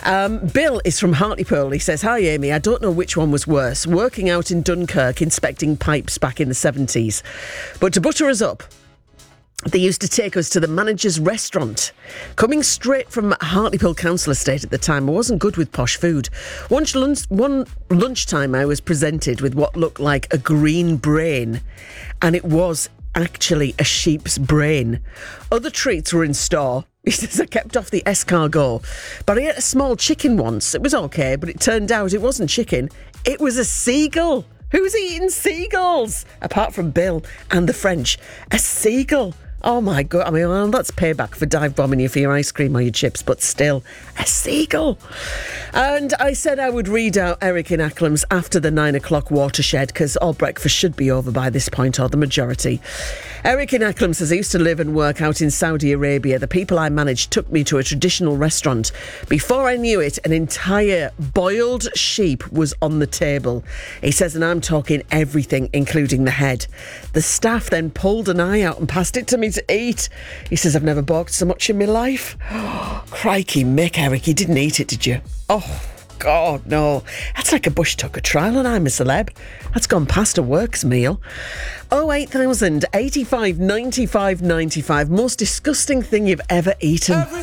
Bill is from Hartlepool. He says, "Hi Amy, I don't know which one was worse, working out in Dunkirk inspecting pipes back in the 70s. But to butter us up, they used to take us to the manager's restaurant. Coming straight from Hartlepool Council Estate at the time, I wasn't good with posh food. One lunchtime I was presented with what looked like a green brain, and it was actually a sheep's brain. Other treats were in store." He says, "I kept off the escargot, but I ate a small chicken once. It was okay, but it turned out it wasn't chicken. It was a seagull. Who's eating seagulls? Apart from Bill and the French. A seagull. Oh my God. I mean, well, that's payback for dive bombing you for your ice cream or your chips, but still, a seagull." And I said I would read out Eric in Acklam's after the 9 o'clock watershed, because all breakfast should be over by this point, or the majority. Eric in Acklam says, "I used to live and work out in Saudi Arabia. The people I managed took me to a traditional restaurant. Before I knew it, an entire boiled sheep was on the table." He says, "And I'm talking everything, including the head. The staff then pulled an eye out and passed it to me to eat." He says, "I've never balked so much in my life." Oh, crikey, Mick, Eric, you didn't eat it, did you? Oh, God, no. That's like a bush tucker trial and I'm a celeb. That's gone past a works meal. 08000 85 95 95. Most disgusting thing you've ever eaten.